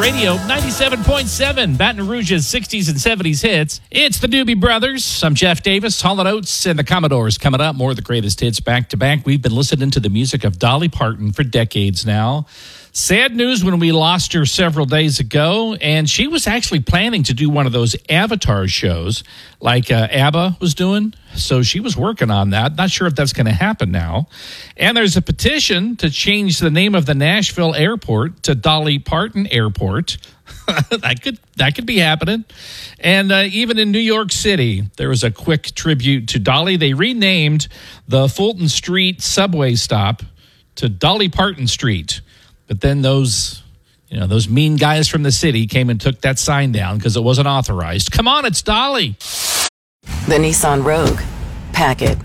Radio, 97.7, Baton Rouge's 60s and 70s hits. It's the Doobie Brothers. I'm Jeff Davis, Hall & Oates, and the Commodores coming up. More of the greatest hits back to back. We've been listening to the music of Dolly Parton for decades now. Sad news when we lost her several days ago, and she was actually planning to do one of those Avatar shows like ABBA was doing, so she was working on that. Not sure if that's going to happen now. And there's a petition to change the name of the Nashville airport to Dolly Parton Airport. that could be happening. And even in New York City, there was a quick tribute to Dolly. They renamed the Fulton Street subway stop to Dolly Parton Street. But then those mean guys from the city came and took that sign down because it wasn't authorized. Come on, it's Dolly. The Nissan Rogue. Pack it.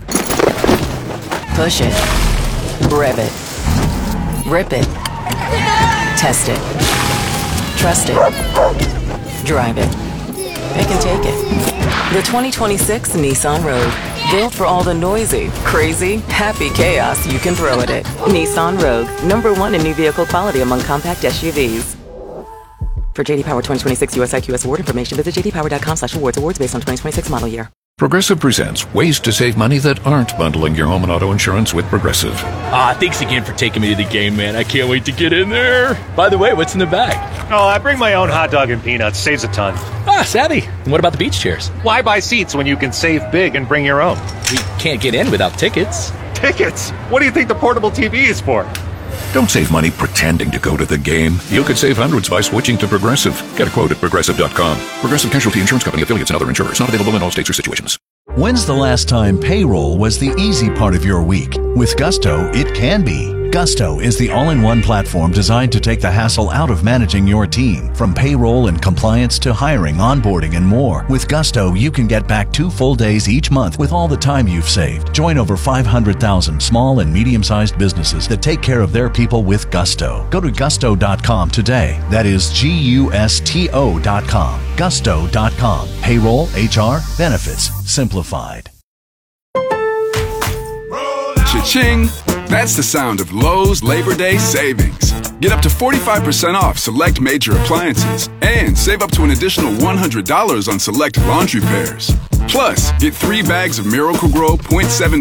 Push it. Rev it. Rip it. Test it. Trust it. Drive it. Pick and take it. The 2026 Nissan Rogue. Built for all the noisy, crazy, happy chaos you can throw at it. Nissan Rogue, #1 in new vehicle quality among compact SUVs. For J.D. Power 2026 US IQS award information, visit jdpower.com/awards. Awards based on 2026 model year. Progressive presents ways to save money that aren't bundling your home and auto insurance with Progressive. Thanks again for taking me to the game, man. I can't wait to get in there. By the way, what's in the bag? Oh, I bring my own hot dog and peanuts. Saves a ton. Savvy. And what about the beach chairs? Why buy seats when you can save big and bring your own? We can't get in without tickets. Tickets? What do you think the portable TV is for? Don't save money pretending to go to the game. You could save hundreds by switching to Progressive. Get a quote at Progressive.com. Progressive Casualty Insurance Company, affiliates, and other insurers. Not available in all states or situations. When's the last time payroll was the easy part of your week? With Gusto, it can be. Gusto is the all-in-one platform designed to take the hassle out of managing your team. From payroll and compliance to hiring, onboarding, and more. With Gusto, you can get back 2 full days each month with all the time you've saved. Join over 500,000 small and medium-sized businesses that take care of their people with Gusto. Go to gusto.com today. That is GUSTO.com. Gusto.com. Payroll, HR, benefits, simplified. Cha-ching! That's the sound of Lowe's Labor Day savings. Get up to 45% off select major appliances and save up to an additional $100 on select laundry pairs. Plus, get 3 bags of Miracle-Gro 0.7